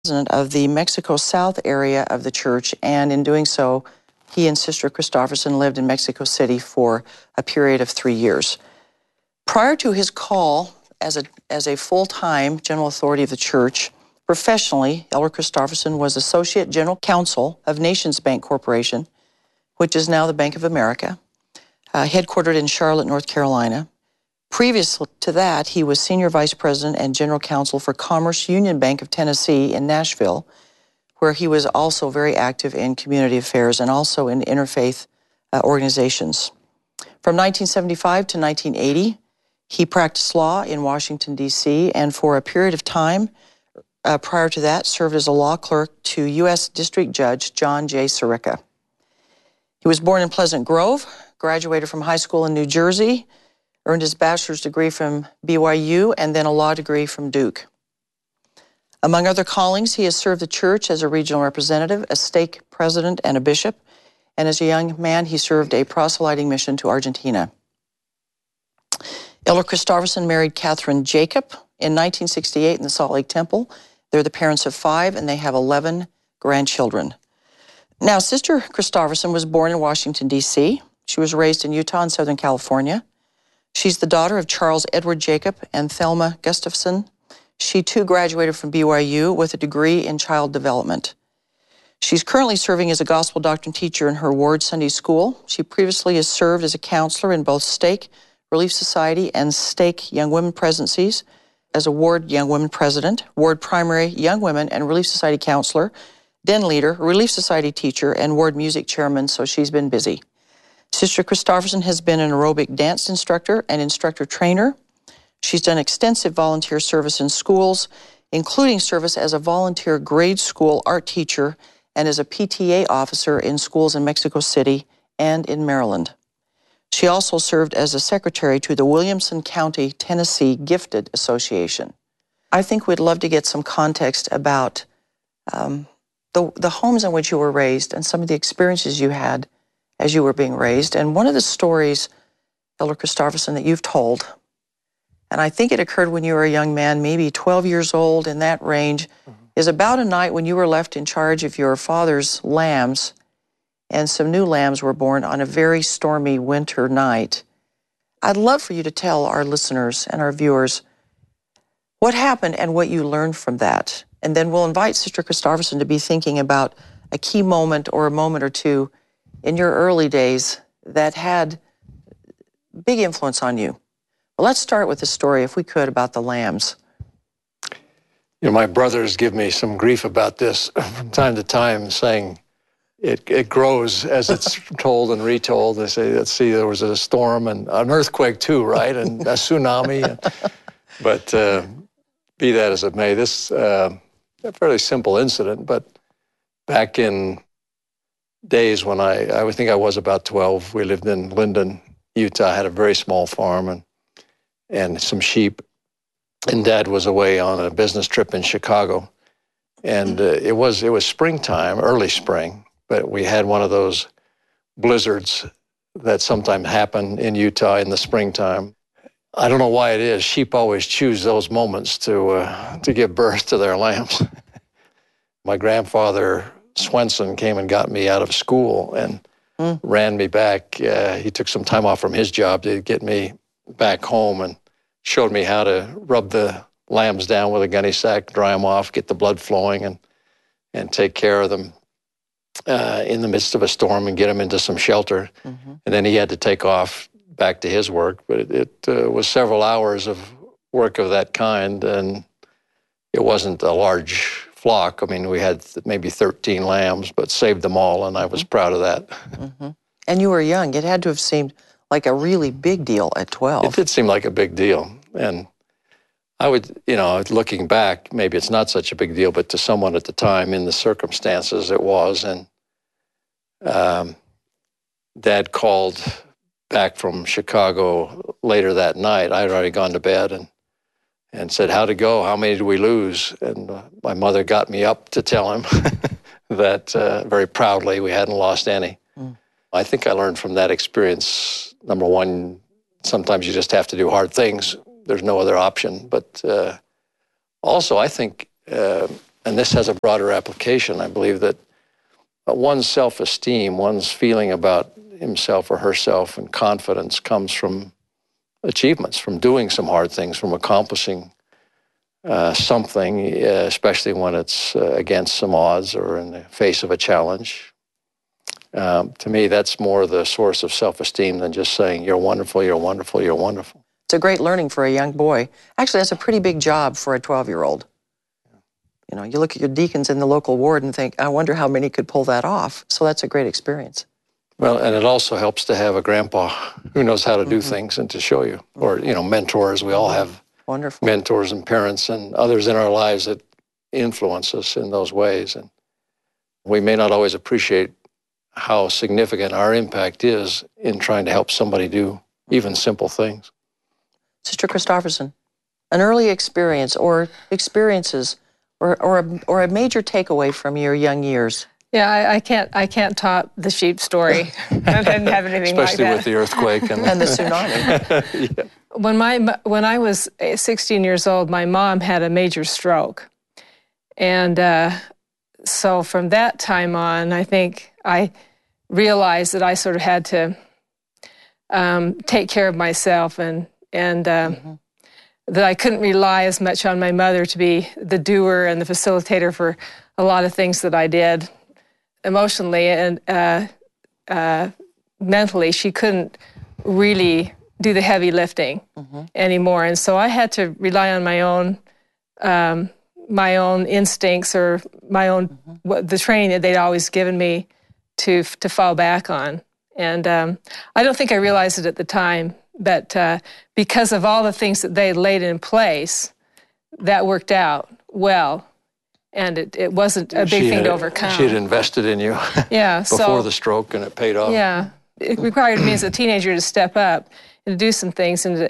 president of the Mexico South area of the church, and in doing so, he and Sister Christofferson lived in Mexico City for a period of 3 years. Prior to his call as a full-time general authority of the church, professionally, Elder Christofferson was Associate General Counsel of Nations Bank Corporation, which is now the Bank of America, headquartered in Charlotte, North Carolina. Previous to that, he was Senior Vice President and General Counsel for Commerce Union Bank of Tennessee in Nashville, where he was also very active in community affairs and also in interfaith organizations. From 1975 to 1980, he practiced law in Washington, D.C., and for a period of time prior to that, served as a law clerk to U.S. District Judge John J. Sirica. He was born in Pleasant Grove, graduated from high school in New Jersey, earned his bachelor's degree from BYU, and then a law degree from Duke. Among other callings, he has served the church as a regional representative, a stake president, and a bishop, and as a young man, he served a proselyting mission to Argentina. Elder Christofferson married Catherine Jacob in 1968 in the Salt Lake Temple. They're the parents of 5, and they have 11 grandchildren. Now, Sister Christofferson was born in Washington, D.C. She was raised in Utah and Southern California. She's the daughter of Charles Edward Jacob and Thelma Gustafson. She, too, graduated from BYU with a degree in child development. She's currently serving as a gospel doctrine teacher in her ward Sunday school. She previously has served as a counselor in both Stake Relief Society and Stake Young Women Presidencies, as a ward Young Women President, ward primary Young Women and Relief Society counselor, den leader, Relief Society teacher, and ward music chairman, so she's been busy. Sister Christofferson has been an aerobic dance instructor and instructor trainer. She's done extensive volunteer service in schools, including service as a volunteer grade school art teacher and as a PTA officer in schools in Mexico City and in Maryland. She also served as a secretary to the Williamson County, Tennessee Gifted Association. I think we'd love to get some context about the homes in which you were raised and some of the experiences you had as you were being raised. And one of the stories, Elder Christofferson, that you've told, and I think it occurred when you were a young man, maybe 12 years old, in that range, is about a night when you were left in charge of your father's lambs, and some new lambs were born on a very stormy winter night. I'd love for you to tell our listeners and our viewers what happened and what you learned from that. And then we'll invite Sister Christofferson to be thinking about a key moment or a moment or two in your early days that had big influence on you. Well, let's start with the story, if we could, about the lambs. You know, my brothers give me some grief about this from time to time, saying it grows as it's told and retold. They say, let's see, there was a storm and an earthquake too, right? And a tsunami. But be that as it may, this a fairly simple incident, but back in days when I would think I was about 12, we lived in Linden, Utah. I had a very small farm and some sheep. And Dad was away on a business trip in Chicago. And it was springtime, early spring, but we had one of those blizzards that sometimes happen in Utah in the springtime. I don't know why it is. Sheep always choose those moments to give birth to their lambs. My grandfather, Swenson, came and got me out of school and ran me back. He took some time off from his job to get me back home and showed me how to rub the lambs down with a gunny sack, dry them off, get the blood flowing, and take care of them in the midst of a storm and get them into some shelter. And then he had to take off back to his work. But it was several hours of work of that kind, and it wasn't a large flock. I mean, we had maybe 13 lambs, but saved them all, and I was proud of that. And you were young. It had to have seemed like a really big deal at 12. It did seem like a big deal. And I would, you know, looking back, maybe it's not such a big deal, but to someone at the time in the circumstances, it was. And Dad called back from Chicago later that night. I had already gone to bed and said, how'd it go? How many did we lose? And my mother got me up to tell him that very proudly we hadn't lost any. I think I learned from that experience, number one, sometimes you just have to do hard things. There's no other option. But also, I think and this has a broader application, I believe that one's self-esteem, one's feeling about himself or herself and confidence comes from achievements, from doing some hard things, from accomplishing something, especially when it's against some odds or in the face of a challenge. To me, that's more the source of self-esteem than just saying, you're wonderful, you're wonderful, you're wonderful. It's a great learning for a young boy. Actually, that's a pretty big job for a 12-year-old. You know, you look at your deacons in the local ward and think, I wonder how many could pull that off. So that's a great experience. Well, and it also helps to have a grandpa who knows how to do things and to show you. Or, you know, mentors. We all have wonderful mentors and parents and others in our lives that influence us in those ways. And we may not always appreciate how significant our impact is in trying to help somebody do even simple things. Sister Christofferson, an early experience or experiences or a major takeaway from your young years? Yeah, I can't top the sheep story. I didn't have anything like that. Especially with the earthquake and the tsunami. Yeah. When I was 16 years old, my mom had a major stroke. And so from that time on, I think I realized that I sort of had to take care of myself and that I couldn't rely as much on my mother to be the doer and the facilitator for a lot of things that I did. Emotionally and mentally, she couldn't really do the heavy lifting anymore. And so I had to rely on my own instincts or my own, the training that they'd always given me to fall back on. And I don't think I realized it at the time, but because of all the things that they laid in place, that worked out well. And it wasn't a big thing to overcome. She had invested in you before the stroke, and it paid off. Yeah. It required me as a teenager to step up and to do some things and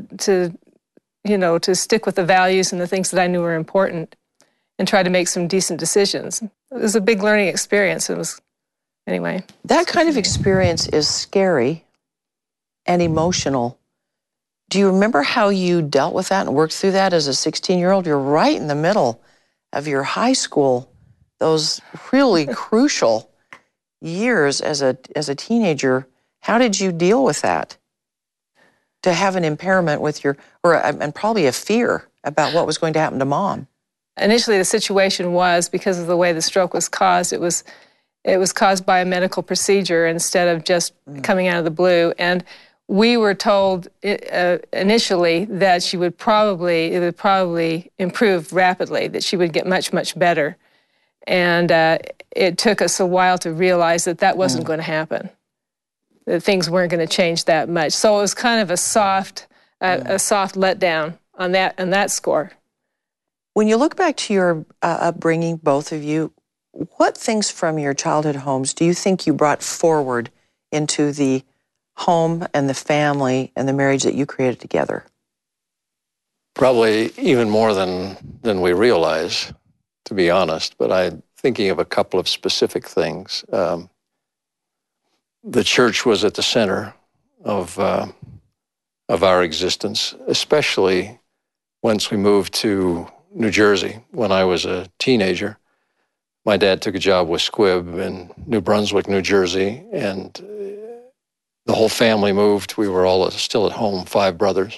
to stick with the values and the things that I knew were important and try to make some decent decisions. It was a big learning experience. Anyway. That kind of experience is scary and emotional. Do you remember how you dealt with that and worked through that as a 16-year-old? You're right in the middle of your high school, those really crucial years as a teenager. How did you deal with that? To have an impairment with and probably a fear about what was going to happen to Mom. Initially, the situation was, because of the way the stroke was caused, it was caused by a medical procedure instead of just coming out of the blue. And we were told initially that it would probably improve rapidly, that she would get much, much better. And it took us a while to realize that wasn't going to happen, that things weren't going to change that much. So it was kind of a soft letdown on that score. When you look back to your upbringing, both of you, what things from your childhood homes do you think you brought forward into the home and the family and the marriage that you created together? Probably even more than we realize, to be honest, but I'm thinking of a couple of specific things. The church was at the center of our existence, especially once we moved to New Jersey when I was a teenager. My dad took a job with Squibb in New Brunswick, New Jersey, and the whole family moved. We were all still at home, 5 brothers.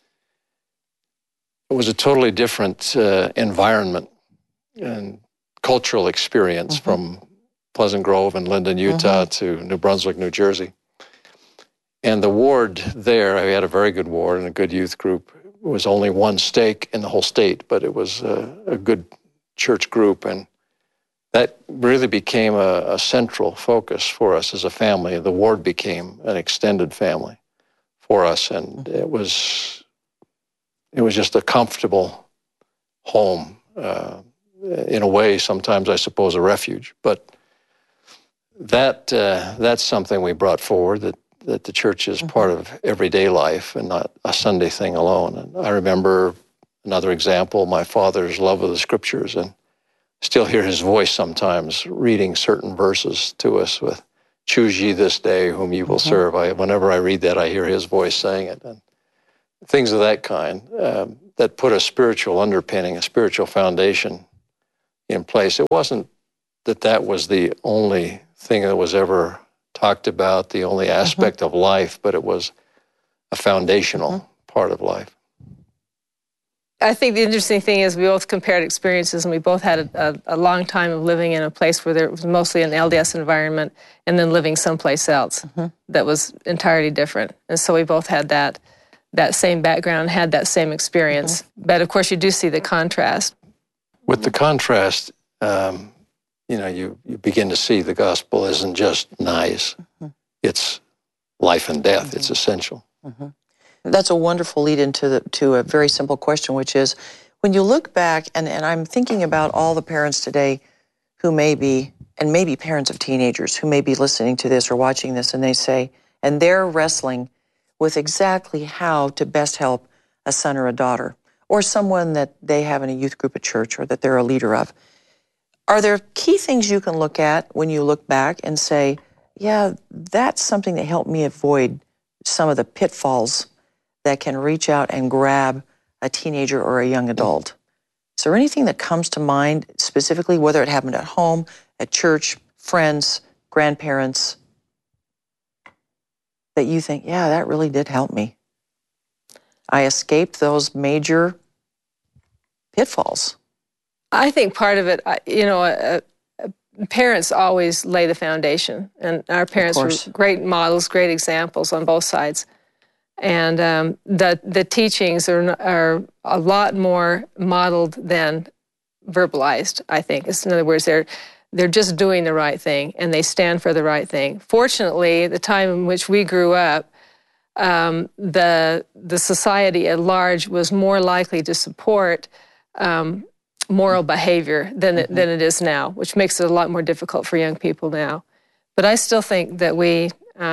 It was a totally different environment and cultural experience from Pleasant Grove and Linden, Utah to New Brunswick, New Jersey. And the ward there, I had a very good ward and a good youth group. It was only one stake in the whole state, but it was a good church group, and that really became a central focus for us as a family. The ward became an extended family for us, and it was just a comfortable home. In a way, sometimes I suppose a refuge. But that's something we brought forward, that the church is part of everyday life and not a Sunday thing alone. And I remember another example, my father's love of the scriptures, and still hear his voice sometimes reading certain verses to us with, choose ye this day whom ye will serve. Whenever I read that, I hear his voice saying it. And things of that kind that put a spiritual underpinning, a spiritual foundation in place. It wasn't that was the only thing that was ever talked about, the only aspect of life, but it was a foundational part of life. I think the interesting thing is we both compared experiences, and we both had a long time of living in a place where there was mostly an LDS environment, and then living someplace else that was entirely different. And so we both had that same background, had that same experience. But of course, you do see the contrast. With the contrast, you begin to see the gospel isn't just nice. It's life and death. It's essential. That's a wonderful lead into to a very simple question, which is, when you look back, and I'm thinking about all the parents today who may be, and maybe parents of teenagers who may be listening to this or watching this, and they say, and they're wrestling with exactly how to best help a son or a daughter, or someone that they have in a youth group at church or that they're a leader of. Are there key things you can look at when you look back and say, yeah, that's something that helped me avoid some of the pitfalls that can reach out and grab a teenager or a young adult? Is there anything that comes to mind specifically, whether it happened at home, at church, friends, grandparents, that you think, yeah, that really did help me? I escaped those major pitfalls. I think part of it, parents always lay the foundation, and our parents were great models, great examples on both sides. And the teachings are a lot more modeled than verbalized, I think. In other words, they're just doing the right thing, and they stand for the right thing. Fortunately, the time in which we grew up, the society at large was more likely to support moral behavior than it is now, which makes it a lot more difficult for young people now. But I still think that we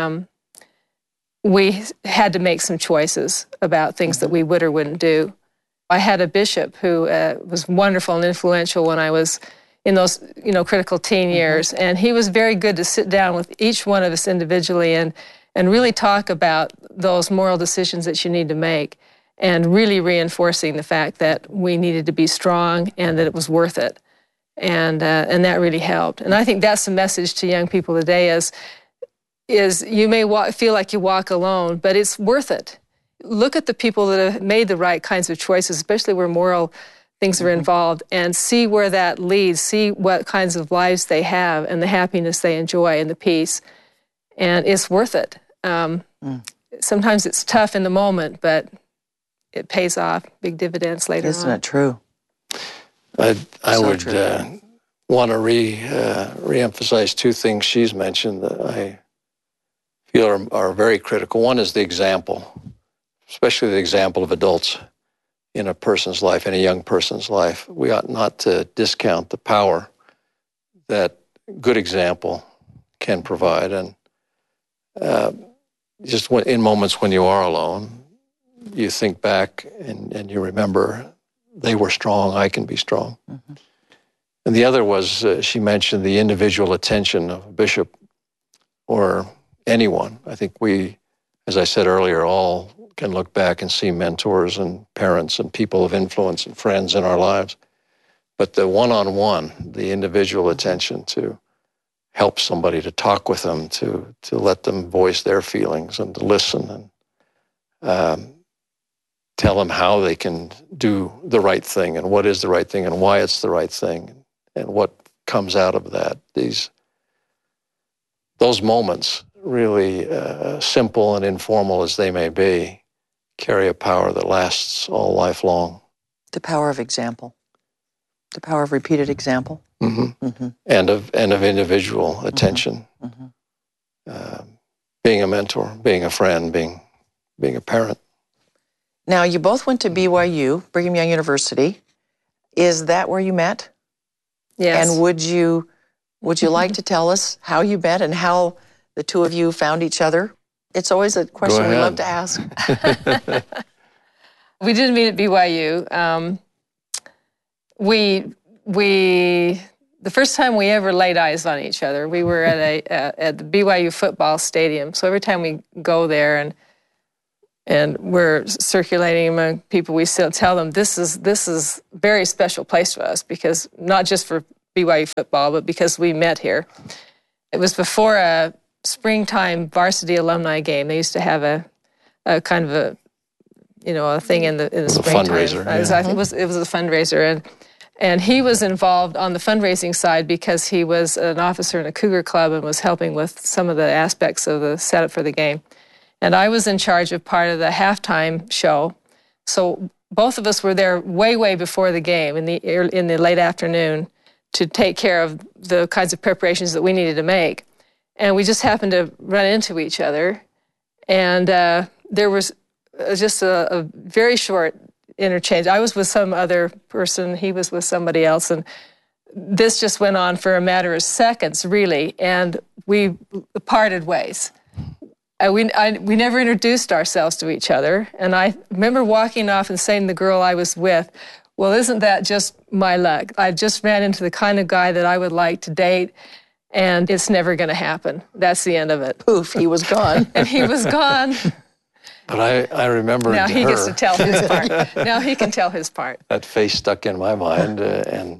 had to make some choices about things that we would or wouldn't do. I had a bishop who was wonderful and influential when I was in those, critical teen years, and he was very good to sit down with each one of us individually and really talk about those moral decisions that you need to make, and really reinforcing the fact that we needed to be strong and that it was worth it, and that really helped. And I think that's the message to young people today: is you may feel like you walk alone, but it's worth it. Look at the people that have made the right kinds of choices, especially where moral things are involved, and see where that leads, see what kinds of lives they have and the happiness they enjoy and the peace. And it's worth it. Sometimes it's tough in the moment, but it pays off big dividends later on. Isn't it true? I would want to re-emphasize two things she's mentioned that I feel are very critical. One is the example, especially the example of adults in a person's life, in a young person's life. We ought not to discount the power that good example can provide. And just in moments when you are alone, you think back and you remember, they were strong, I can be strong. And the other was, she mentioned the individual attention of a bishop or anyone. I think we, as I said earlier, all can look back and see mentors and parents and people of influence and friends in our lives. But the one-on-one, the individual attention to help somebody, to talk with them, to let them voice their feelings and to listen and tell them how they can do the right thing and what is the right thing and why it's the right thing and what comes out of that. Those moments, really simple and informal as they may be, carry a power that lasts all life long. The power of example. The power of repeated example. And of individual attention. Being a mentor, being a friend, being a parent. Now, you both went to BYU, Brigham Young University. Is that where you met? Yes. And would you like to tell us how you met and how the two of you found each other? It's always a question we love to ask. We didn't meet at BYU. The first time we ever laid eyes on each other, we were at the BYU football stadium. So every time we go there, and and we're circulating among people. We still tell them this is a very special place for us, because not just for BYU football, but because we met here. It was before a springtime varsity alumni game. They used to have a kind of a thing in the springtime. Fundraiser. Yeah. I think it was a fundraiser, and he was involved on the fundraising side because he was an officer in a Cougar Club and was helping with some of the aspects of the setup for the game. And I was in charge of part of the halftime show. So both of us were there way before the game in the late afternoon to take care of the kinds of preparations that we needed to make. And we just happened to run into each other. And there was just a very short interchange. I was with some other person, he was with somebody else, and this just went on for a matter of seconds, really, and we parted ways. We never introduced ourselves to each other, and I remember walking off and saying to the girl I was with, well, isn't that just my luck? I just ran into the kind of guy that I would like to date, and it's never going to happen. That's the end of it. Poof, he was gone. And he was gone. But I remember now he gets to tell his part. Now he can tell his part. That face stuck in my mind, and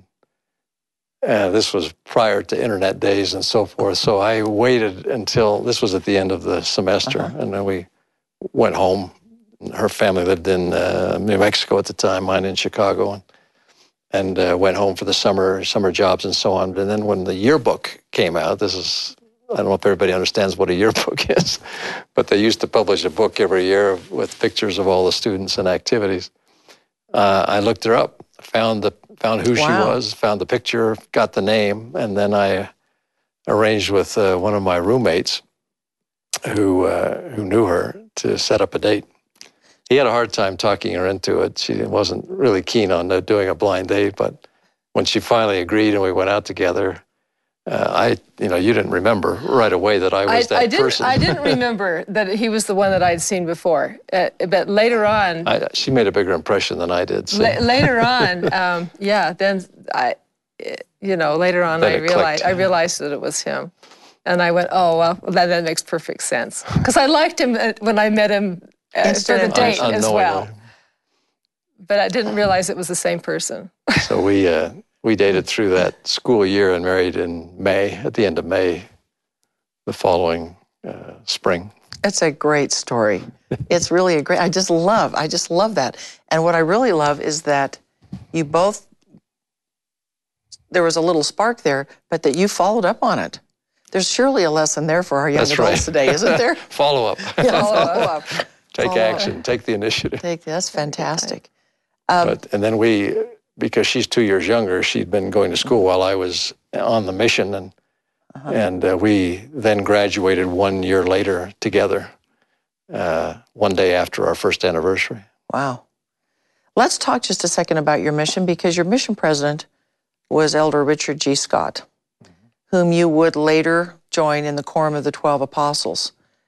this was prior to internet days and so forth. So I waited until this was at the end of the semester, and then we went home. Her family lived in New Mexico at the time, mine in Chicago, and went home for the summer jobs and so on. And then when the yearbook came out, I don't know if everybody understands what a yearbook is, but they used to publish a book every year with pictures of all the students and activities. I looked her up, found who she was, found the picture, got the name, and then I arranged with one of my roommates who knew her to set up a date. He had a hard time talking her into it. She wasn't really keen on doing a blind date, but when she finally agreed and we went out together, you didn't remember right away that I was that person. I didn't remember that he was the one that I'd seen before. But later on, she made a bigger impression than I did. So. Later on, then later on, then I realized that it was him, and I went, oh well, that makes perfect sense, because I liked him when I met him for the date as well. But I didn't realize it was the same person. So we dated through that school year and married in May, at the end of May, the following spring. It's a great story. It's really I just love that. And what I really love is that you both, there was a little spark there, but that you followed up on it. There's surely a lesson there for our young adults today, isn't there? Follow up. Yeah, follow up. Take action. Take the initiative. That's fantastic. And then because she's 2 years younger, she'd been going to school while I was on the mission, and we then graduated 1 year later together, one day after our first anniversary. Wow. Let's talk just a second about your mission, because your mission president was Elder Richard G. Scott, whom you would later join in the Quorum of the 12 Apostles.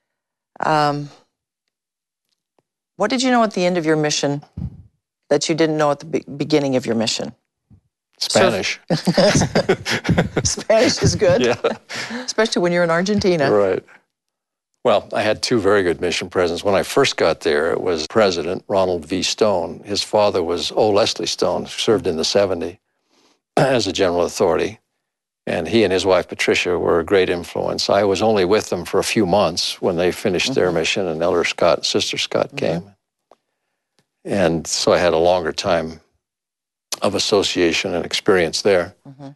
What did you know at the end of your mission that you didn't know at the beginning of your mission? Spanish. Spanish is good. Yeah. Especially when you're in Argentina. Right. Well, I had two very good mission presidents. When I first got there, it was President Ronald V. Stone. His father was O. Leslie Stone, who served in the 70s as a general authority. And he and his wife, Patricia, were a great influence. I was only with them for a few months when they finished their mission, and Elder Scott, Sister Scott came. And so I had a longer time of association and experience there.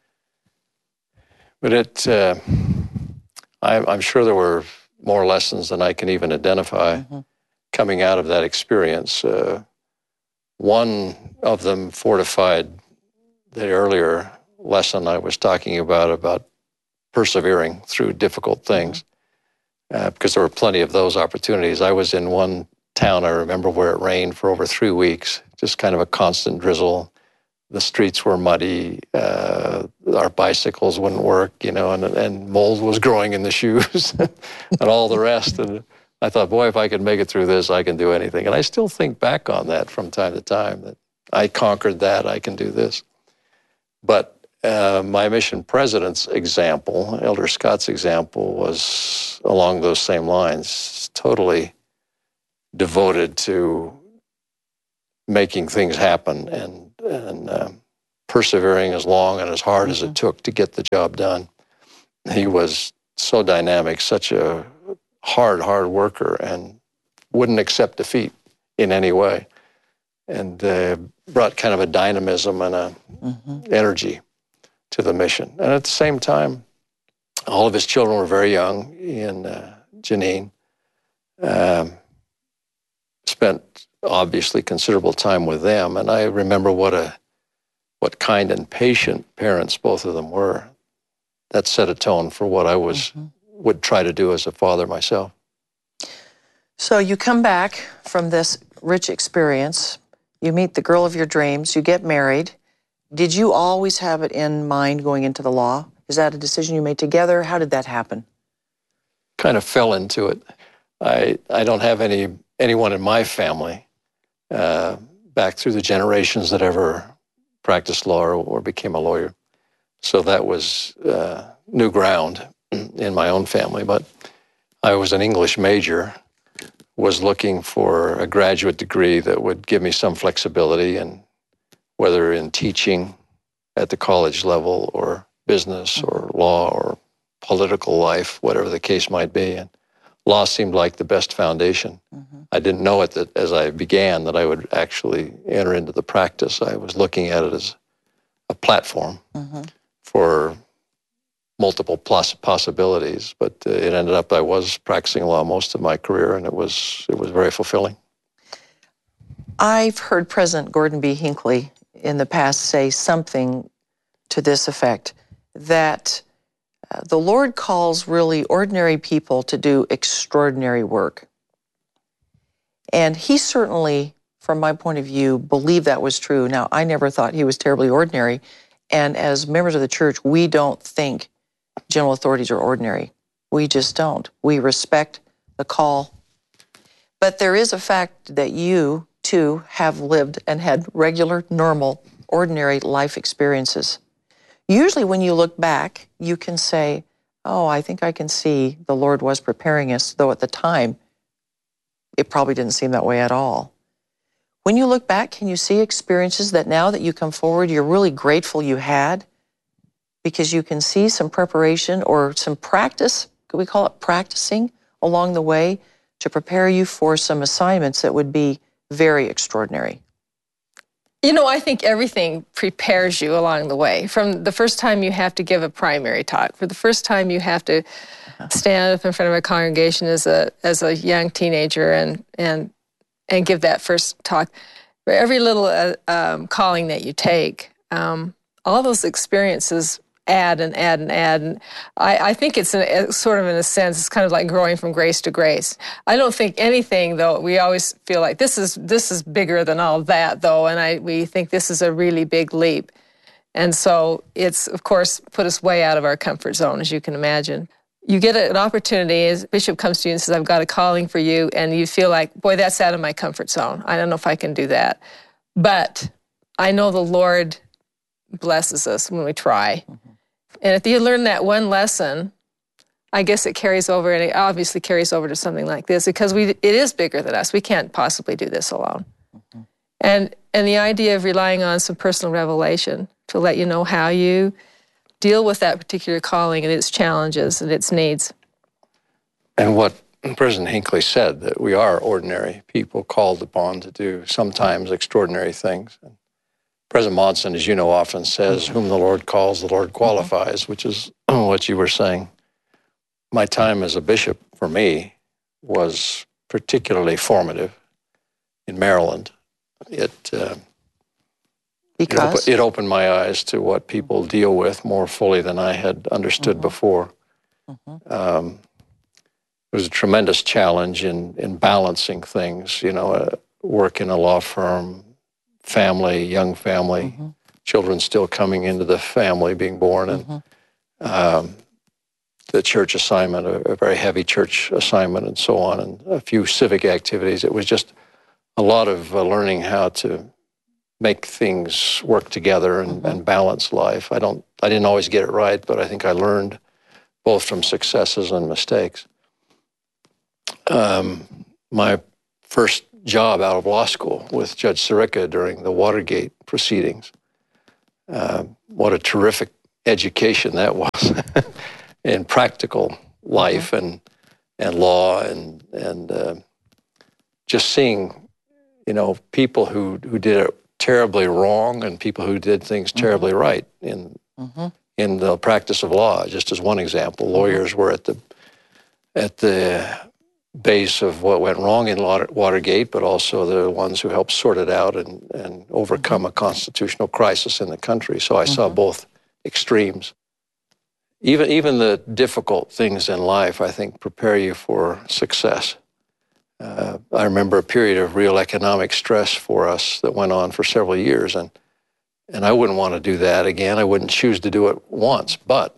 But I'm sure there were more lessons than I can even identify coming out of that experience. One of them fortified the earlier lesson I was talking about persevering through difficult things, because there were plenty of those opportunities. I was in one town, I remember, where it rained for over 3 weeks, just kind of a constant drizzle. The streets were muddy, our bicycles wouldn't work, and mold was growing in the shoes and all the rest. And I thought, boy, if I could make it through this, I can do anything. And I still think back on that from time to time, that I conquered that, I can do this. But my mission president's example, Elder Scott's example, was along those same lines. Totally devoted to making things happen and persevering as long and as hard as it took to get the job done. He was so dynamic, such a hard worker, and wouldn't accept defeat in any way, and brought kind of a dynamism and a energy to the mission. And at the same time, all of his children were very young. In Janine spent obviously considerable time with them, and I remember what kind and patient parents both of them were. That set a tone for what I would try to do as a father myself. So you come back from this rich experience, you meet the girl of your dreams, you get married. Did you always have it in mind going into the law? Is that a decision you made together? How did that happen? Kind of fell into it. I don't have anyone in my family back through the generations that ever practiced law or became a lawyer. So that was new ground in my own family. But I was an English major, was looking for a graduate degree that would give me some flexibility, and whether in teaching at the college level or business or law or political life, whatever the case might be. And law seemed like the best foundation. I didn't know it that as I began that I would actually enter into the practice. I was looking at it as a platform for multiple possibilities, but it ended up I was practicing law most of my career, and it was very fulfilling. I've heard President Gordon B. Hinckley in the past say something to this effect, that the Lord calls really ordinary people to do extraordinary work. And he certainly, from my point of view, believed that was true. Now, I never thought he was terribly ordinary, and as members of the church, we don't think general authorities are ordinary. We just don't. We respect the call. But there is a fact that you, too, have lived and had regular, normal, ordinary life experiences. Usually when you look back, you can say, oh, I think I can see the Lord was preparing us, though at the time, it probably didn't seem that way at all. When you look back, can you see experiences that now that you come forward, you're really grateful you had? Because you can see some preparation or some practice, could we call it practicing, along the way to prepare you for some assignments that would be very extraordinary? You know, I think everything prepares you along the way. From the first time you have to give a primary talk, for the first time you have to stand up in front of a congregation as a young teenager and give that first talk. For every little calling that you take, all those experiences add and add and add. And I think it's sort of, in a sense, it's kind of like growing from grace to grace. I don't think anything, though, we always feel like this is bigger than all that, though, and we think this is a really big leap. And so it's, of course, put us way out of our comfort zone, as you can imagine. You get an opportunity, as Bishop comes to you and says, I've got a calling for you, and you feel like, boy, that's out of my comfort zone. I don't know if I can do that. But I know the Lord blesses us when we try. And if you learn that one lesson, I guess it carries over, and it obviously carries over to something like this, because it is bigger than us. We can't possibly do this alone. And the idea of relying on some personal revelation to let you know how you deal with that particular calling and its challenges and its needs. And what President Hinckley said, that we are ordinary people called upon to do sometimes extraordinary things. And President Monson, as you know, often says, whom the Lord calls, the Lord qualifies, which is what you were saying. My time as a bishop, for me, was particularly formative in Maryland. It opened my eyes to what people deal with more fully than I had understood before. It was a tremendous challenge in balancing things, work in a law firm, family, young family, children still coming into the family, being born, and the church assignment, a very heavy church assignment, and so on, and a few civic activities. It was just a lot of learning how to make things work together and balance life. I didn't always get it right, but I think I learned both from successes and mistakes. My first job out of law school with Judge Sirica during the Watergate proceedings. What a terrific education that was in practical life and law and just seeing, people who did it terribly wrong and people who did things terribly right in the practice of law. Just as one example, lawyers were at the base of what went wrong in Watergate, but also the ones who helped sort it out and overcome a constitutional crisis in the country. So I saw both extremes. Even the difficult things in life, I think, prepare you for success. I remember a period of real economic stress for us that went on for several years, and I wouldn't want to do that again. I wouldn't choose to do it once, but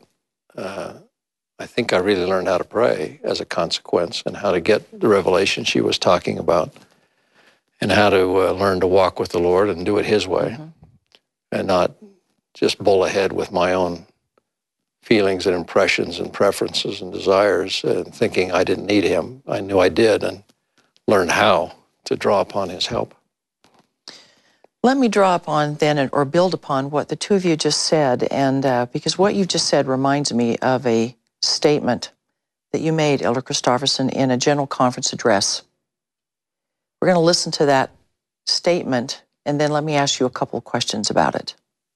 I think I really learned how to pray as a consequence and how to get the revelation she was talking about and how to learn to walk with the Lord and do it His way and not just bowl ahead with my own feelings and impressions and preferences and desires and thinking I didn't need Him. I knew I did, and learned how to draw upon His help. Let me draw upon then, or build upon what the two of you just said, and because what you just said reminds me of a statement that you made, Elder Christofferson, in a general conference address. We're going to listen to that statement, and then let me ask you a couple of questions about it.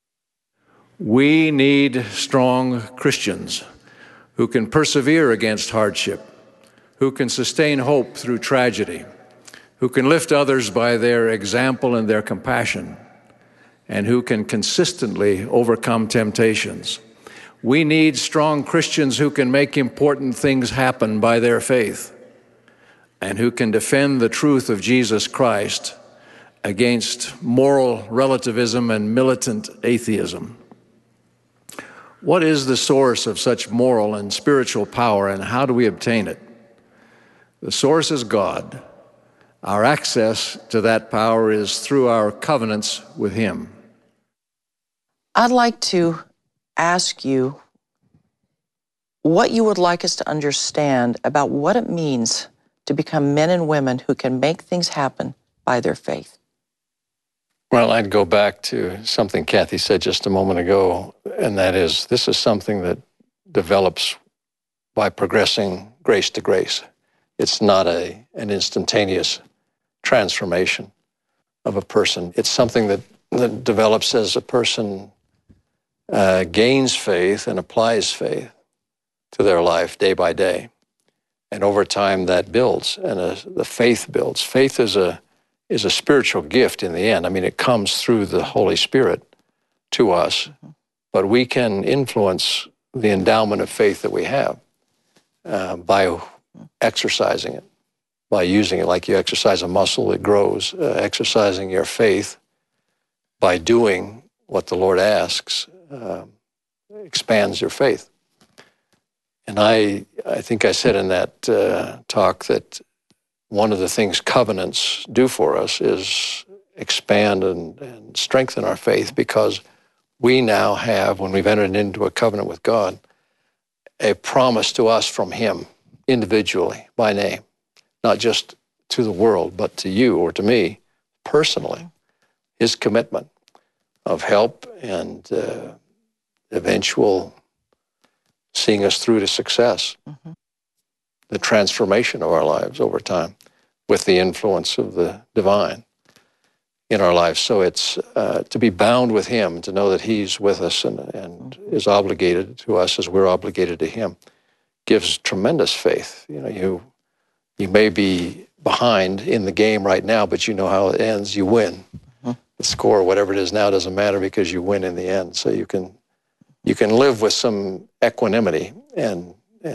We need strong Christians who can persevere against hardship, who can sustain hope through tragedy, who can lift others by their example and their compassion, and who can consistently overcome temptations. We need strong Christians who can make important things happen by their faith and who can defend the truth of Jesus Christ against moral relativism and militant atheism. What is the source of such moral and spiritual power, and how do we obtain it? The source is God. Our access to that power is through our covenants with Him. I'd like to ask you what you would like us to understand about what it means to become men and women who can make things happen by their faith. Well, I'd go back to something Kathy said just a moment ago, and that is, this is something that develops by progressing grace to grace. It's not an instantaneous transformation of a person. It's something that develops as a person gains faith and applies faith to their life day by day. And over time that builds, and the faith builds. Faith is a spiritual gift in the end. I mean, it comes through the Holy Spirit to us, but we can influence the endowment of faith that we have by exercising it, by using it like you exercise a muscle, it grows. Exercising your faith by doing what the Lord asks expands your faith. And I think I said in that talk that one of the things covenants do for us is expand and strengthen our faith, because we now have, when we've entered into a covenant with God, a promise to us from Him individually by name, not just to the world, but to you or to me personally, His commitment of help and eventual seeing us through to success, the transformation of our lives over time with the influence of the divine in our lives. So it's to be bound with Him, to know that He's with us and is obligated to us as we're obligated to Him, gives tremendous faith. You may be behind in the game right now, but you know how it ends. You win. The score, whatever it is now, doesn't matter, because you win in the end. So you can live with some equanimity and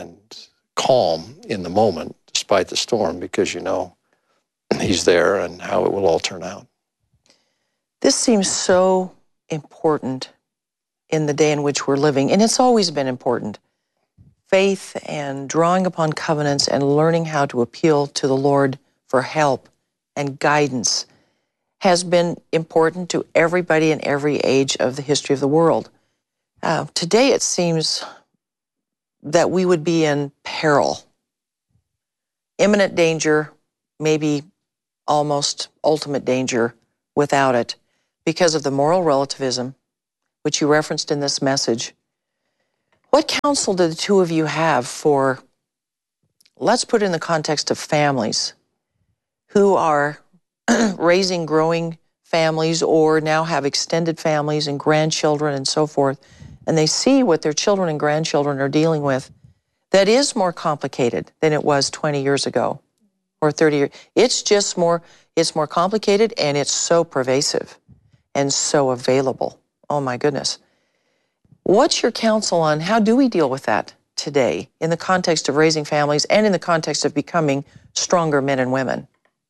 calm in the moment, despite the storm, because you know He's there and how it will all turn out. This seems so important in the day in which we're living, and it's always been important. Faith and drawing upon covenants and learning how to appeal to the Lord for help and guidance has been important to everybody in every age of the history of the world. Today it seems that we would be in peril, imminent danger, maybe almost ultimate danger without it because of the moral relativism, which you referenced in this message. What counsel do the two of you have for, let's put it in the context of families who are raising growing families or now have extended families and grandchildren and so forth, and they see what their children and grandchildren are dealing with that is more complicated than it was 20 years ago or 30 years. It's more complicated, and it's so pervasive and so available. Oh my goodness. What's your counsel on how do we deal with that today in the context of raising families and in the context of becoming stronger men and women?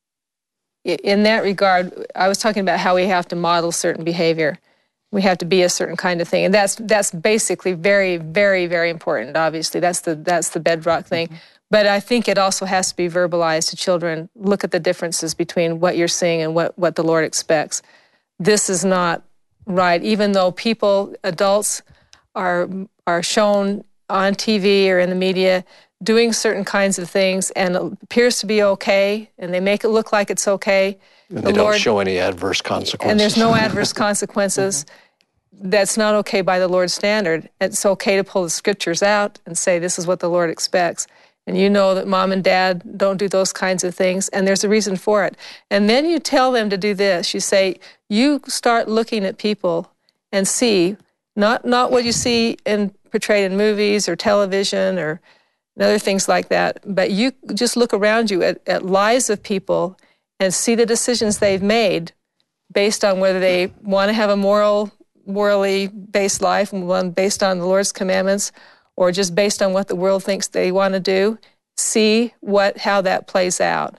In that regard, I was talking about how we have to model certain behavior. We have to be a certain kind of thing. And that's basically very, very, very important, obviously. That's the bedrock thing. Mm-hmm. But I think it also has to be verbalized to children. Look at the differences between what you're seeing and what the Lord expects. This is not right. Even though adults are shown on TV or in the media doing certain kinds of things and it appears to be okay, and they make it look like it's okay. And they don't show any adverse consequences. And there's no adverse consequences. That's not okay by the Lord's standard. It's okay to pull the scriptures out and say, this is what the Lord expects. And you know that mom and dad don't do those kinds of things, and there's a reason for it. And then you tell them to do this. You say, you start looking at people and see, not what you see portrayed in movies or television or other things like that, but you just look around you at lives of people and see the decisions they've made based on whether they want to have a morally based life, one based on the Lord's commandments, or just based on what the world thinks they want to do. See how that plays out.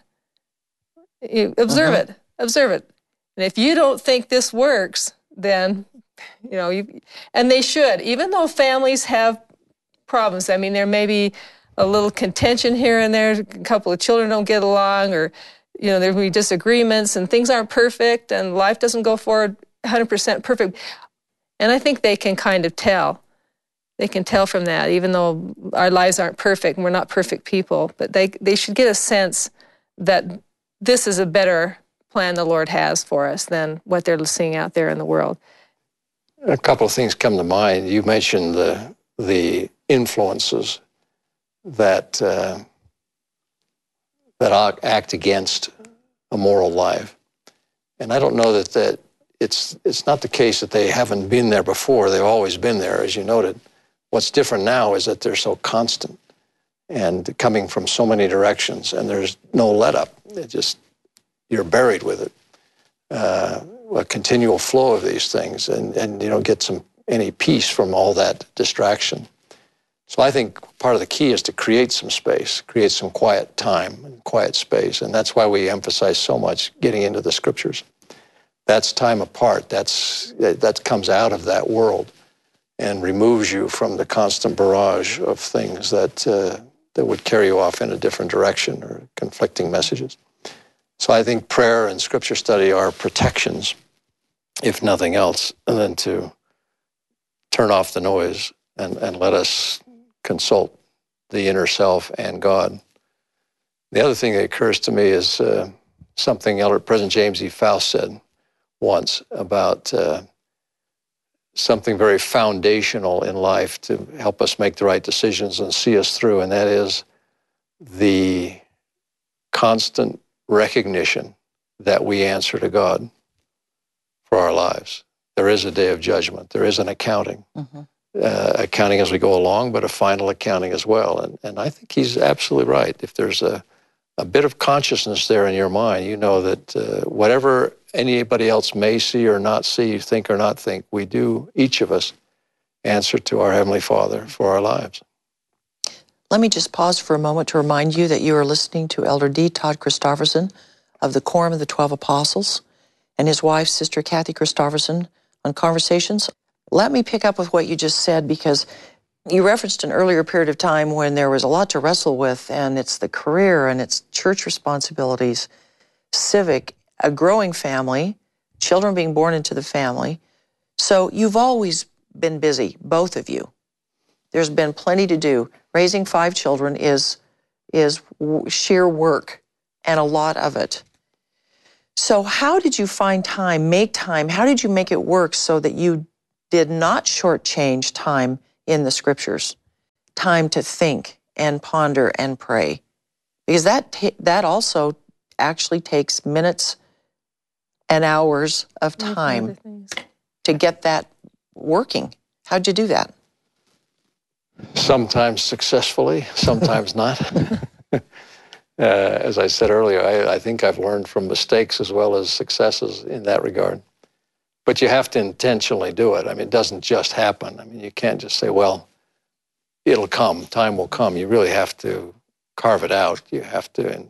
Observe it. And if you don't think this works, then, and they should, even though families have problems. I mean, there may be a little contention here and there, a couple of children don't get along, or, there will be disagreements, and things aren't perfect, and life doesn't go forward 100% perfect. And I think they can kind of tell. They can tell from that, even though our lives aren't perfect and we're not perfect people. But they should get a sense that this is a better plan the Lord has for us than what they're seeing out there in the world. A couple of things come to mind. You mentioned the influences that act against a moral life. And I don't know that it's not the case that they haven't been there before. They've always been there, as you noted. What's different now is that they're so constant and coming from so many directions, and there's no let-up. You're buried with it. A continual flow of these things, and you don't get any peace from all that distraction. So I think part of the key is to create some space, create some quiet time and quiet space, and that's why we emphasize so much getting into the scriptures. That's time apart. That comes out of that world and removes you from the constant barrage of things that would carry you off in a different direction or conflicting messages. So I think prayer and scripture study are protections, if nothing else, and then to turn off the noise and let us consult the inner self and God. The other thing that occurs to me is something Elder President James E. Faust said once about something very foundational in life to help us make the right decisions and see us through, and that is the constant recognition that we answer to God for our lives. There is a day of judgment. There is an accounting. Mm-hmm. Accounting as we go along, but a final accounting as well. And I think he's absolutely right. If there's a bit of consciousness there in your mind, you know that whatever anybody else may see or not see, think or not think, we do, each of us, answer to our Heavenly Father for our lives. Let me just pause for a moment to remind you that you are listening to Elder D. Todd Christofferson of the Quorum of the 12 Apostles and his wife, Sister Kathy Christofferson, on Conversations. Let me pick up with what you just said, because you referenced an earlier period of time when there was a lot to wrestle with, and it's the career and it's church responsibilities, civic, a growing family, children being born into the family. So you've always been busy, both of you. There's been plenty to do. Raising 5 children is sheer work, and a lot of it. So how did you find time, make time? How did you make it work so that you did not shortchange time in the scriptures, time to think and ponder and pray? Because that also actually takes minutes and hours of time to get that working. How'd you do that? Sometimes successfully, sometimes not. As I said earlier, I think I've learned from mistakes as well as successes in that regard. But you have to intentionally do it. I mean, it doesn't just happen. I mean, you can't just say, well, it'll come, time will come. You really have to carve it out. You have to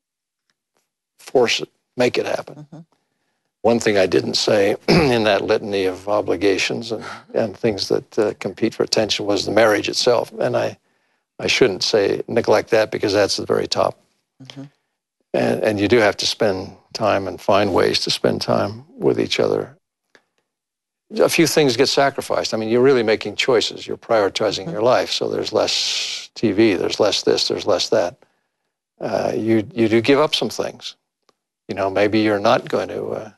force it, make it happen. Mm-hmm. One thing I didn't say in that litany of obligations and things that compete for attention was the marriage itself. And I shouldn't say neglect that, because that's the very top. Mm-hmm. And you do have to spend time and find ways to spend time with each other. A few things get sacrificed. I mean, you're really making choices. You're prioritizing your life. So there's less TV, there's less this, there's less that. You do give up some things. You know, maybe you're not going to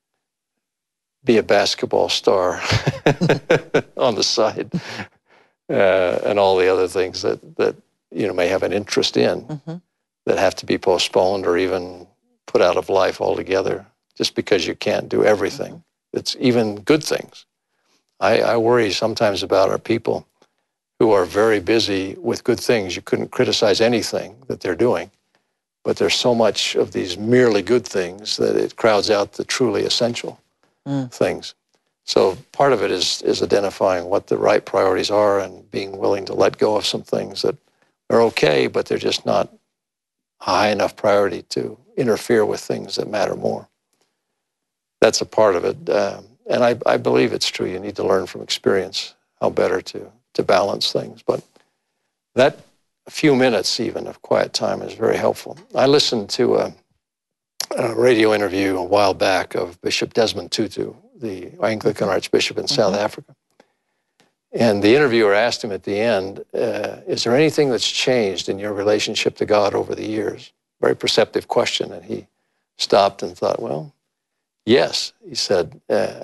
be a basketball star on the side, and all the other things that you know may have an interest in, mm-hmm. that have to be postponed or even put out of life altogether, just because you can't do everything. Mm-hmm. It's even good things. I worry sometimes about our people who are very busy with good things. You couldn't criticize anything that they're doing, but there's so much of these merely good things that it crowds out the truly essential things. So part of it is identifying what the right priorities are and being willing to let go of some things that are okay, but they're just not a high enough priority to interfere with things that matter more. That's a part of it. And I believe it's true. You need to learn from experience how better to balance things. But that few minutes even of quiet time is very helpful. I listened to a radio interview a while back of Bishop Desmond Tutu, the Anglican Archbishop in South Africa. And the interviewer asked him at the end, is there anything that's changed in your relationship to God over the years? Very perceptive question. And he stopped and thought, well, yes. He said,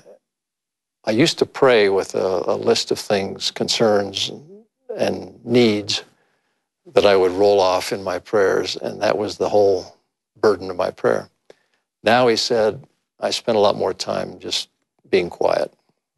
I used to pray with a list of things, concerns, and needs that I would roll off in my prayers, and that was the whole burden of my prayer. Now, he said, I spend a lot more time just being quiet.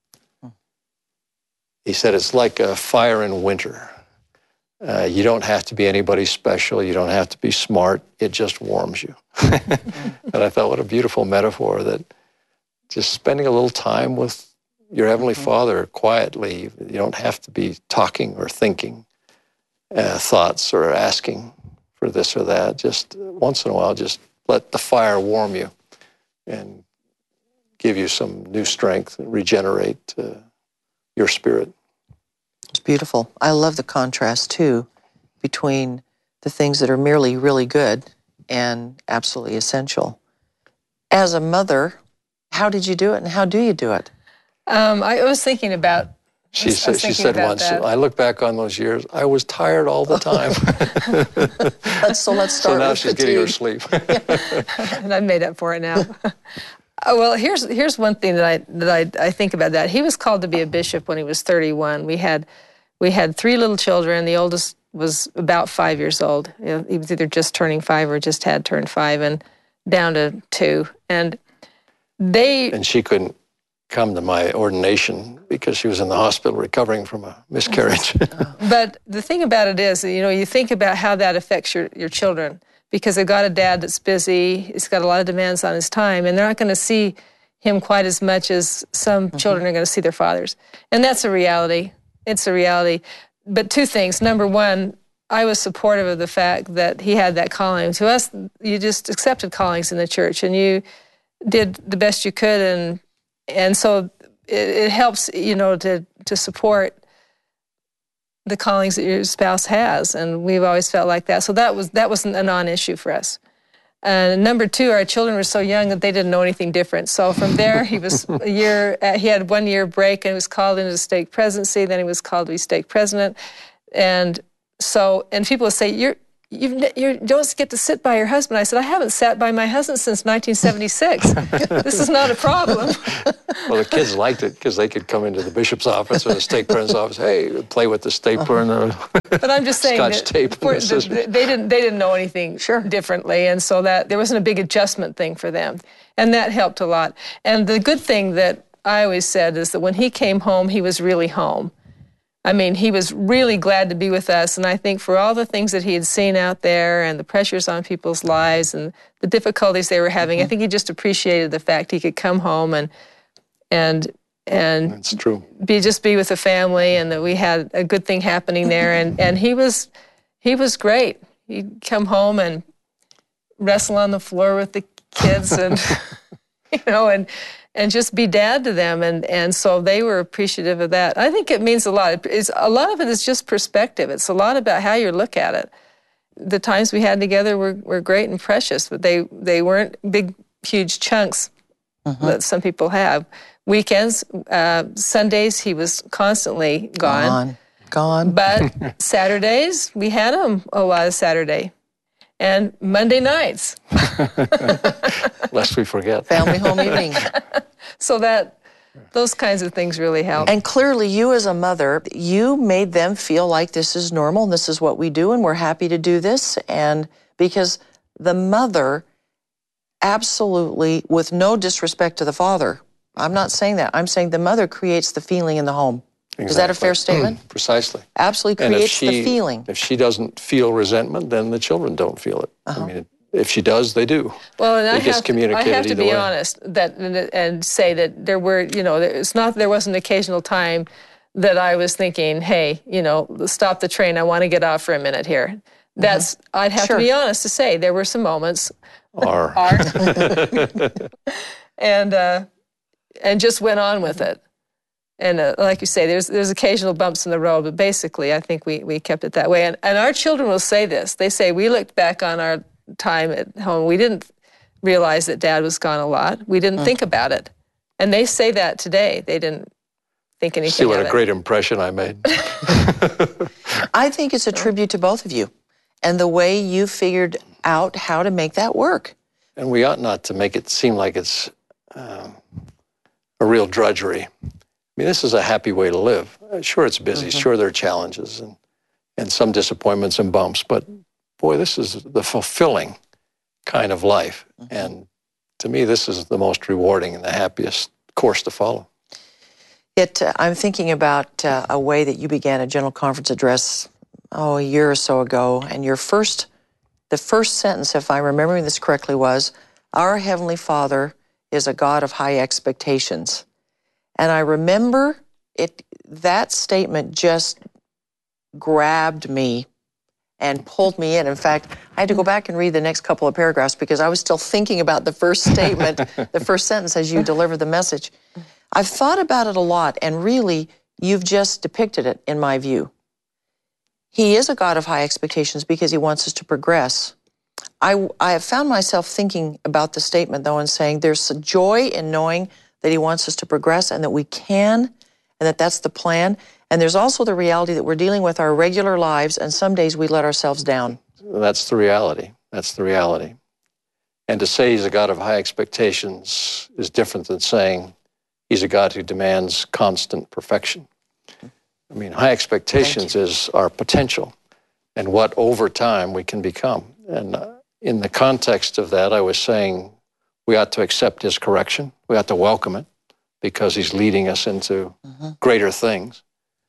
He said, it's like a fire in winter. You don't have to be anybody special. You don't have to be smart. It just warms you. And I thought, what a beautiful metaphor, that just spending a little time with your Heavenly Father quietly. You don't have to be talking or thinking thoughts or asking for this or that. Just once in a while, just let the fire warm you and give you some new strength and regenerate your spirit. It's beautiful. I love the contrast, too, between the things that are merely really good and absolutely essential. As a mother, how did you do it, and how do you do it? I was thinking about... She said once, I look back on those years, I was tired all the time. Let's start So now she's getting her sleep. And I made up for it now. Well, here's one thing that I think about that. He was called to be a bishop when he was 31. We had 3 little children. The oldest was about 5 years old. You know, he was either just turning 5 or just had turned 5, and down to 2. And she couldn't come to my ordination because she was in the hospital recovering from a miscarriage. But the thing about it is, you know, you think about how that affects your children, because they've got a dad that's busy, he's got a lot of demands on his time, and they're not going to see him quite as much as some children are going to see their fathers. And that's a reality. It's a reality. But 2 things. Number one, I was supportive of the fact that he had that calling. To us, you just accepted callings in the church, and you did the best you could, and so it helps, you know, to support the callings that your spouse has, and we've always felt like that. So that wasn't a non-issue for us. Number 2, our children were so young that they didn't know anything different. So from there, he had 1 year break, and he was called into the stake presidency. Then he was called to be stake president, and people would say, you don't get to sit by your husband. I said, I haven't sat by my husband since 1976. This is not a problem. Well, the kids liked it because they could come into the bishop's office or the stake president's office. Hey, play with the stapler and the But I'm just saying Scotch tape. they didn't know anything differently, and so that there wasn't a big adjustment thing for them, and that helped a lot. And the good thing that I always said is that when he came home, he was really home. I mean, he was really glad to be with us, and I think for all the things that he had seen out there and the pressures on people's lives and the difficulties they were having, I think he just appreciated the fact he could come home and That's true. be with the family, and that we had a good thing happening there. And he was great. He'd come home and wrestle on the floor with the kids, and and just be dad to them, and so they were appreciative of that. I think it means a lot. A lot of it is just perspective. It's a lot about how you look at it. The times we had together were great and precious, but they weren't big, huge chunks that some people have. Weekends, Sundays, he was constantly gone. But Saturdays, we had him a lot of Saturday. And Monday nights. Lest we forget. Family home evening. So those kinds of things really help. And clearly, you as a mother, you made them feel like this is normal and this is what we do and we're happy to do this. And because the mother absolutely, with no disrespect to the father, I'm not saying that. I'm saying the mother creates the feeling in the home. Exactly. Is that a fair statement? Precisely. Absolutely creates the feeling. If she doesn't feel resentment, then the children don't feel it. I mean, if she does, they do. Well, and I have to be way. honest and say that there were, it's not there was an occasional time that I was thinking, hey, stop the train. I want to get off for a minute here. I'd have to be honest to say there were some moments. And just went on with it. And like you say, there's occasional bumps in the road, but basically I think we kept it that way. And our children will say this. They say, we looked back on our time at home. We didn't realize that Dad was gone a lot. We didn't think about it. And they say that today. They didn't think anything See what of a great impression I made. I think it's a tribute to both of you and the way you figured out how to make that work. And we ought not to make it seem like it's a real drudgery. I mean, this is a happy way to live. Sure, it's busy. Sure, there are challenges and some disappointments and bumps, but boy, this is the fulfilling kind of life. And to me, this is the most rewarding and the happiest course to follow. I'm thinking about a way that you began a General Conference address, a year or so ago, and the first sentence, if I'm remembering this correctly, was, "Our Heavenly Father is a God of high expectations." And I remember that statement just grabbed me and pulled me in. In fact, I had to go back and read the next couple of paragraphs because I was still thinking about the first statement, the first sentence as you delivered the message. I've thought about it a lot, and really, you've just depicted it in my view. He is a God of high expectations because he wants us to progress. I have found myself thinking about the statement, though, and saying there's a joy in knowing that he wants us to progress and that we can, and that's the plan. And there's also the reality that we're dealing with our regular lives, and some days we let ourselves down. That's the reality. That's the reality. And to say he's a God of high expectations is different than saying he's a God who demands constant perfection. I mean, high expectations is our potential and what over time we can become. And in the context of that, I was saying we ought to accept his correction. We ought to welcome it because he's leading us into greater things.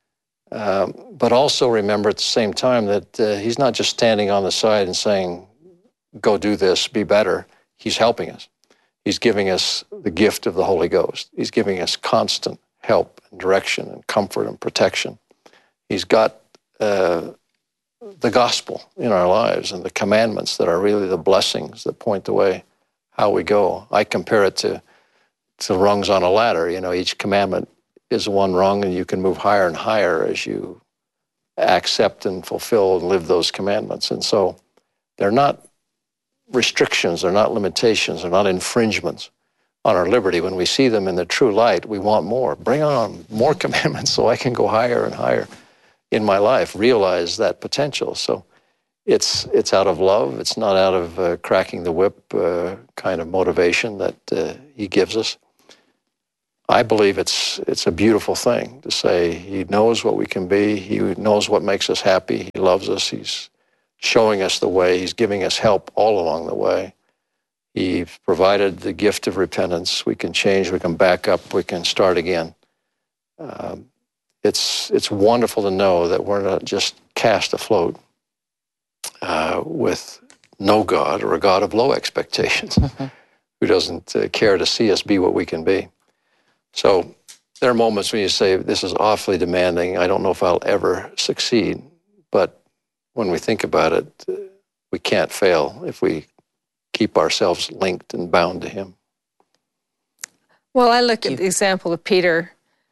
But also remember at the same time that he's not just standing on the side and saying, go do this, be better. He's helping us. He's giving us the gift of the Holy Ghost. He's giving us constant help and direction and comfort and protection. He's got the gospel in our lives and the commandments that are really the blessings that point the way how we go. I compare it to rungs on a ladder. You know, each commandment is one rung, and you can move higher and higher as you accept and fulfill and live those commandments. And so they're not restrictions, they're not limitations, they're not infringements on our liberty. When we see them in the true light, we want more. Bring on more commandments so I can go higher and higher in my life, realize that potential. So it's out of love. It's not out of cracking the whip kind of motivation that he gives us. I believe it's a beautiful thing to say he knows what we can be. He knows what makes us happy. He loves us. He's showing us the way. He's giving us help all along the way. He provided the gift of repentance. We can change. We can back up. We can start again. It's wonderful to know that we're not just cast afloat with no God or a God of low expectations who doesn't care to see us be what we can be. So there are moments when you say, this is awfully demanding. I don't know if I'll ever succeed. But when we think about it, we can't fail if we keep ourselves linked and bound to him. Well, I look at the example of Peter.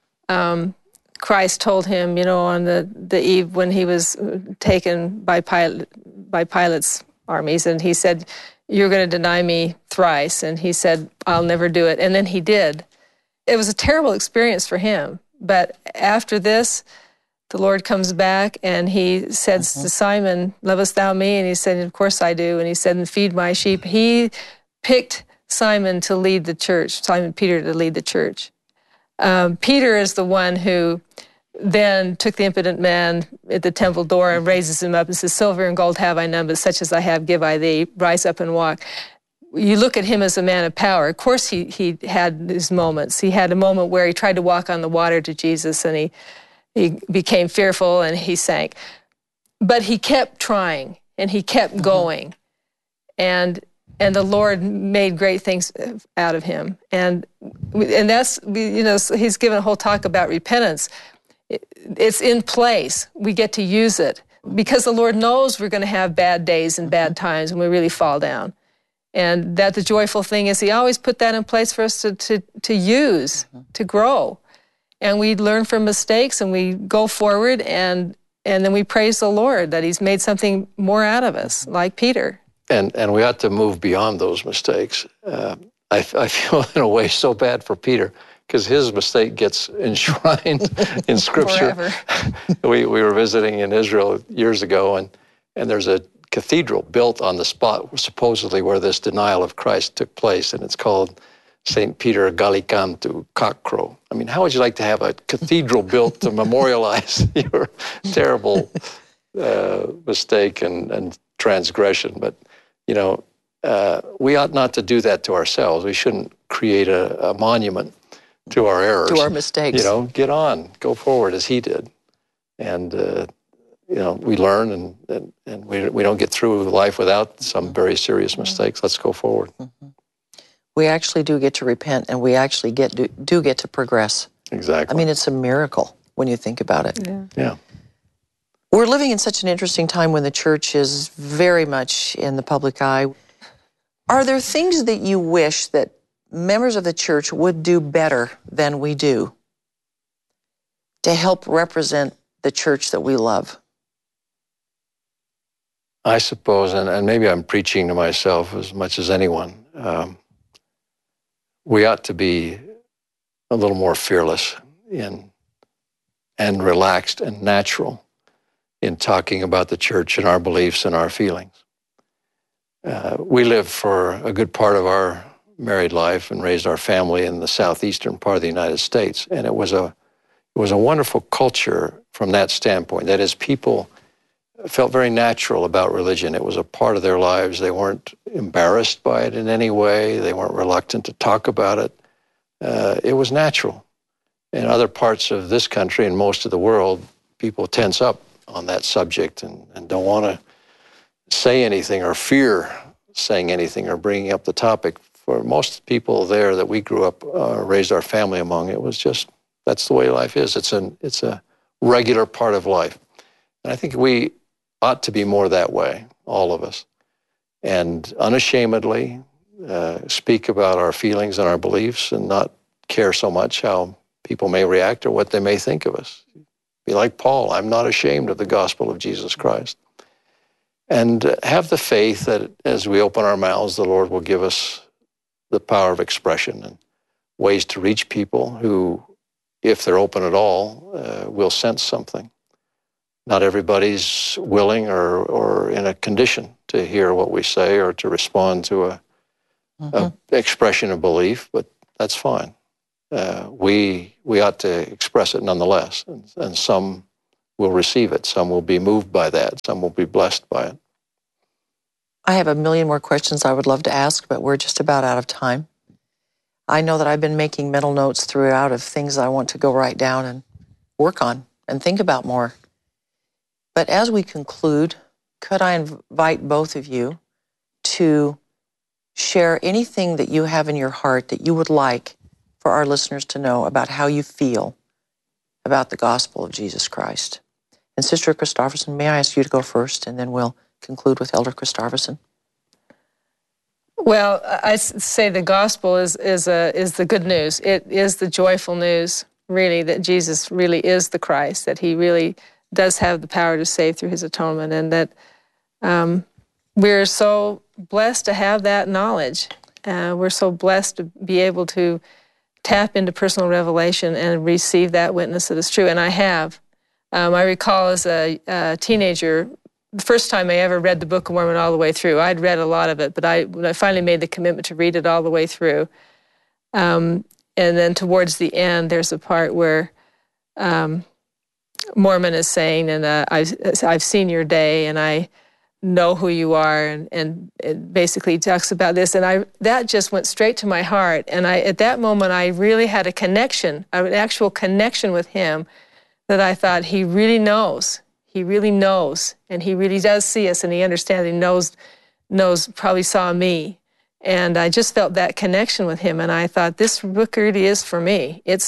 Christ told him, on the eve when he was taken by Pilate's armies, and he said, "You're going to deny me thrice." And he said, "I'll never do it." And then he did. It was a terrible experience for him. But after this, the Lord comes back and he says to Simon, "Lovest thou me?" And he said, "Of course I do." And he said, "Feed my sheep." He picked Simon to lead the church, Simon Peter to lead the church. Peter is the one who then took the impotent man at the temple door and raises him up and says, "Silver and gold have I none, but such as I have give I thee. Rise up and walk." You look at him as a man of power. Of course, he had his moments. He had a moment where he tried to walk on the water to Jesus, and he became fearful and he sank. But he kept trying, and he kept going. And the Lord made great things out of him. And that's, he's given a whole talk about repentance. It's in place. We get to use it because the Lord knows we're going to have bad days and bad times when we really fall down. And that the joyful thing is he always put that in place for us to use, to grow. And we learn from mistakes and we go forward and then we praise the Lord that he's made something more out of us, like Peter. And we ought to move beyond those mistakes. I feel in a way so bad for Peter because his mistake gets enshrined in Scripture. Forever. We were visiting in Israel years ago, and there's a cathedral built on the spot supposedly where this denial of Christ took place, and it's called St. Peter Gallicantu, cockcrow. I mean, how would you like to have a cathedral built to memorialize your terrible mistake and transgression? But, we ought not to do that to ourselves. We shouldn't create a monument to our errors. To our mistakes. Get on, go forward as he did. And, we learn and we don't get through life without some very serious mistakes. Let's go forward. We actually do get to repent, and we actually do get to progress. Exactly. I mean, it's a miracle when you think about it. Yeah. We're living in such an interesting time when the church is very much in the public eye. Are there things that you wish that members of the church would do better than we do to help represent the church that we love? I suppose, and maybe I'm preaching to myself as much as anyone, we ought to be a little more fearless and relaxed and natural in talking about the church and our beliefs and our feelings. We lived for a good part of our married life and raised our family in the southeastern part of the United States, and it was a wonderful culture from that standpoint. That is, people felt very natural about religion. It was a part of their lives. They weren't embarrassed by it in any way. They weren't reluctant to talk about it. It was natural. In other parts of this country and most of the world, people tense up on that subject and don't want to say anything or fear saying anything or bringing up the topic. For most people there that we grew up, raised our family among, it was just, that's the way life is. It's a regular part of life. And I think we ought to be more that way, all of us, and unashamedly speak about our feelings and our beliefs and not care so much how people may react or what they may think of us. Be like Paul, I'm not ashamed of the gospel of Jesus Christ. And have the faith that as we open our mouths, the Lord will give us the power of expression and ways to reach people who, if they're open at all, will sense something. not everybody's willing or in a condition to hear what we say or to respond to a expression of belief, but that's fine. We ought to express it nonetheless, and some will receive it. Some will be moved by that. Some will be blessed by it. I have a million more questions I would love to ask, but we're just about out of time. I know that I've been making mental notes throughout of things I want to go write down and work on and think about more. But as we conclude, could I invite both of you to share anything that you have in your heart that you would like for our listeners to know about how you feel about the gospel of Jesus Christ? And Sister Christofferson, may I ask you to go first, and then we'll conclude with Elder Christofferson? Well, I say the gospel is the good news. It is the joyful news, really, that Jesus really is the Christ, that he really does have the power to save through his atonement, and that we're so blessed to have that knowledge. We're so blessed to be able to tap into personal revelation and receive that witness that is true, and I have. I recall as a teenager, the first time I ever read the Book of Mormon all the way through. I'd read a lot of it, but when I finally made the commitment to read it all the way through, and then towards the end, there's a part where Mormon is saying, and I've seen your day, and I know who you are, and it basically talks about this, and that just went straight to my heart, and at that moment, I really had a connection, an actual connection with him, that I thought, he really knows. He really knows, and he really does see us, and he understands, he knows, probably saw me. And I just felt that connection with him, and I thought, this book really is for me. It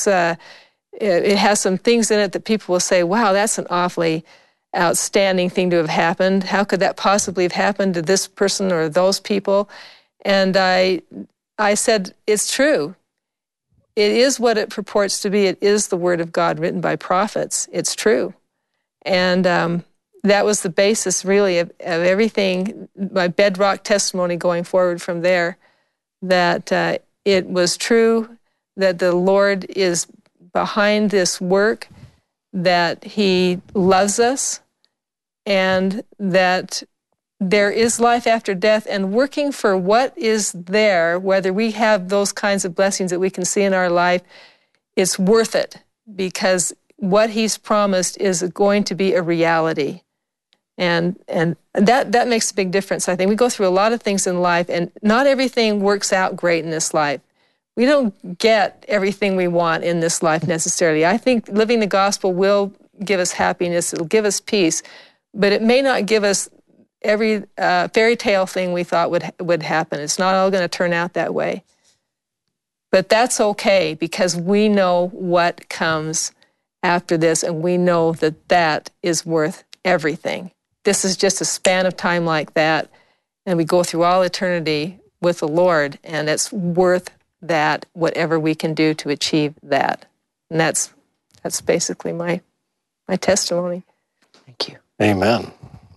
has some things in it that people will say, wow, that's an awfully outstanding thing to have happened. How could that possibly have happened to this person or those people? And I said, it's true. It is what it purports to be. It is the Word of God written by prophets. It's true. And that was the basis, really, of everything, my bedrock testimony going forward from there, that it was true, that the Lord is behind this work, that he loves us, and that there is life after death, and working for what is there, whether we have those kinds of blessings that we can see in our life, it's worth it, because what he's promised is going to be a reality. And that makes a big difference. I think we go through a lot of things in life, and not everything works out great in this life. We don't get everything we want in this life necessarily. I think living the gospel will give us happiness, it'll give us peace, but it may not give us every fairy tale thing we thought would happen. It's not all going to turn out that way. But that's okay, because we know what comes after this, and we know that that is worth everything. This is just a span of time like that, and we go through all eternity with the Lord, and it's worth that, whatever we can do to achieve that. And that's basically my testimony. Thank you. Amen.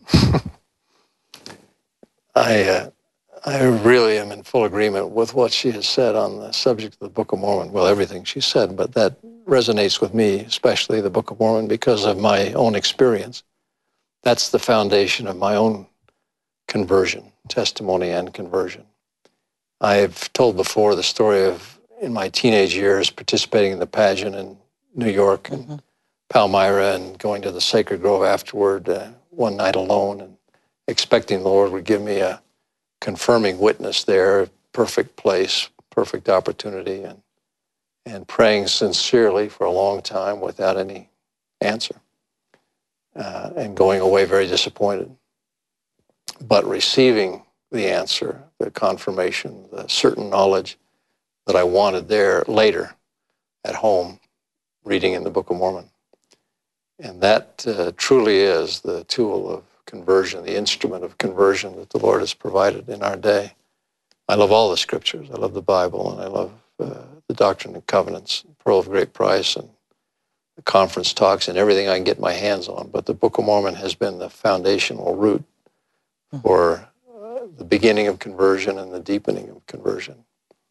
I really am in full agreement with what she has said on the subject of the Book of Mormon. Well, everything she said, but that resonates with me, especially the Book of Mormon, because of my own experience. That's the foundation of my own conversion, testimony and conversion. I've told before the story of, in my teenage years, participating in the pageant in New York and Palmyra, and going to the Sacred Grove afterward one night alone, and expecting the Lord would give me a confirming witness there, perfect place, perfect opportunity, and praying sincerely for a long time without any answer, and going away very disappointed. But receiving the answer, the confirmation, the certain knowledge that I wanted there later at home, reading in the Book of Mormon. And that truly is the tool of conversion, the instrument of conversion that the Lord has provided in our day. I love all the scriptures. I love the Bible, and I love the Doctrine and Covenants, Pearl of Great Price, and the conference talks, and everything I can get my hands on. But the Book of Mormon has been the foundational root for the beginning of conversion and the deepening of conversion.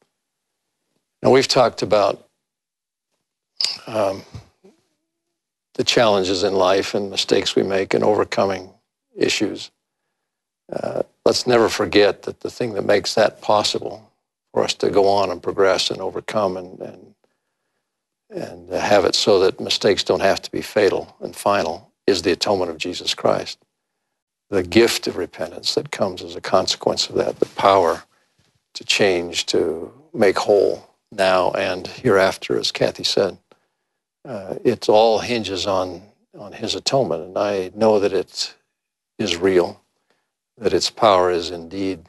Now, we've talked about the challenges in life and mistakes we make and overcoming issues. Let's never forget that the thing that makes that possible for us to go on and progress and overcome and have it so that mistakes don't have to be fatal and final is the atonement of Jesus Christ. The gift of repentance that comes as a consequence of that, the power to change, to make whole now and hereafter, as Kathy said. It all hinges on his atonement, and I know that it is real, that its power is indeed